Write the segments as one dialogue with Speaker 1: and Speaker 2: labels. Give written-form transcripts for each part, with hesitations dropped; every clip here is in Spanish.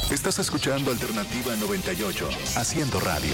Speaker 1: Estás escuchando Alternativa 98, haciendo radio.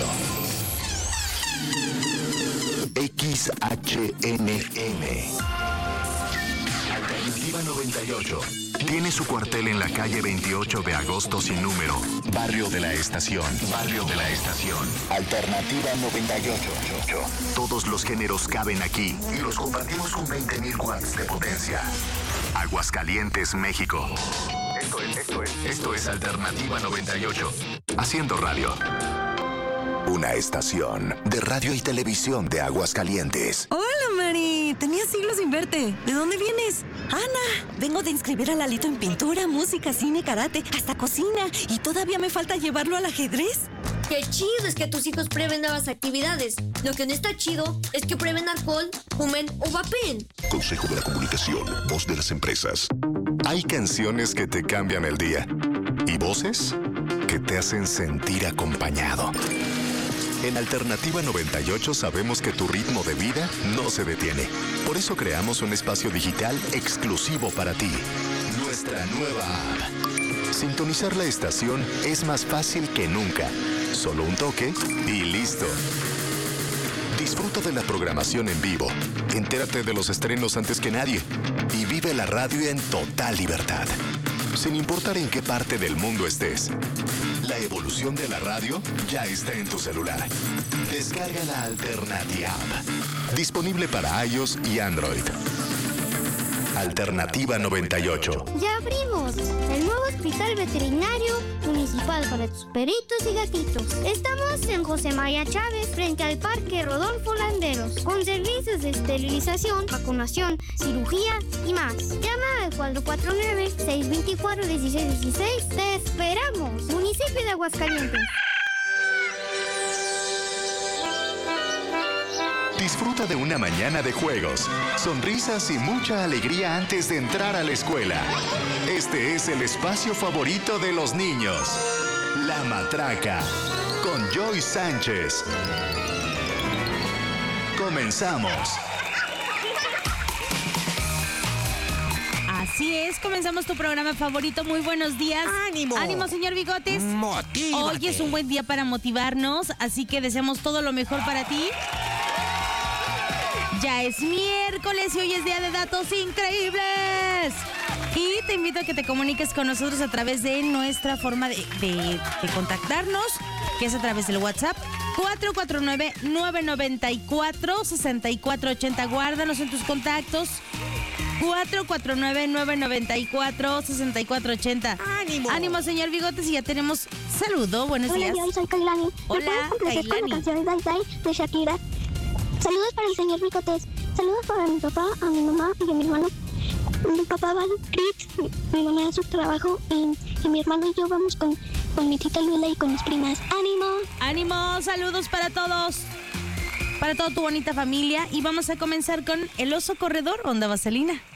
Speaker 1: XHNM. Alternativa 98. Tiene su cuartel en la calle 28 de agosto sin número. Barrio de la Estación. Barrio de la Estación. Alternativa 98. Todos los géneros caben aquí y los compartimos con 20.000 watts de potencia. Aguascalientes, México. Esto es Alternativa 98. Haciendo radio. Una estación de radio y televisión de Aguascalientes.
Speaker 2: Hola, Mari. Tenía siglos sin verte. ¿De dónde vienes?
Speaker 3: Ana, vengo de inscribir a Lalito en pintura, música, cine, karate, hasta cocina. Y todavía me falta llevarlo al ajedrez.
Speaker 4: Qué chido es que tus hijos prueben nuevas actividades. Lo que no está chido es que prueben alcohol, fumen o vapeen.
Speaker 1: Consejo de la Comunicación, voz de las empresas. Hay canciones que te cambian el día y voces que te hacen sentir acompañado. En Alternativa 98 sabemos que tu ritmo de vida no se detiene. Por eso creamos un espacio digital exclusivo para ti. Nuestra nueva app. Sintonizar la estación es más fácil que nunca. Solo un toque y listo. Disfruta de la programación en vivo. Entérate de los estrenos antes que nadie. Y vive la radio en total libertad. Sin importar en qué parte del mundo estés. La evolución de la radio ya está en tu celular. Descarga la Alternativa App. Disponible para iOS y Android. Alternativa 98.
Speaker 5: Ya abrimos el nuevo hospital veterinario municipal para tus perritos y gatitos. Estamos en José María Chávez, frente al Parque Rodolfo Landeros, con servicios de esterilización, vacunación, cirugía y más. Llama al 449-624-1616. ¡Te esperamos! Municipio de Aguascalientes.
Speaker 1: Disfruta de una mañana de juegos, sonrisas y mucha alegría antes de entrar a la escuela. Este es el espacio favorito de los niños. La Matraca, con Joy Sánchez. Comenzamos.
Speaker 6: Así es, comenzamos tu programa favorito. Muy buenos días.
Speaker 2: ¡Ánimo!
Speaker 6: ¡Ánimo, señor Bigotes!
Speaker 2: ¡Motívate!
Speaker 6: Hoy es un buen día para motivarnos, así que deseamos todo lo mejor para ti. Ya es miércoles y hoy es día de datos increíbles. Y te invito a que te comuniques con nosotros a través de nuestra forma de contactarnos, que es a través del WhatsApp 449-994-6480. Guárdanos en tus contactos. 449-994-6480.
Speaker 2: ¡Ánimo!
Speaker 6: ¡Ánimo, señor Bigotes! Y ya tenemos saludo. Buenos días.
Speaker 5: Hola, yo soy Kailani.
Speaker 6: Hola,
Speaker 5: ¿Me puedes complacer con
Speaker 6: Kailani.
Speaker 5: la canción Dai Dai de Shakira? Saludos para el señor Bigotes. Saludos para mi papá, a mi mamá y a mi hermano. Mi papá va a Crits, mi mamá a su trabajo y mi hermano y yo vamos con mi tita Lula y con mis primas. ¡Ánimo!
Speaker 6: ¡Ánimo! Saludos para todos. Para toda tu bonita familia. Y vamos a comenzar con el oso corredor, Onda Vaselina.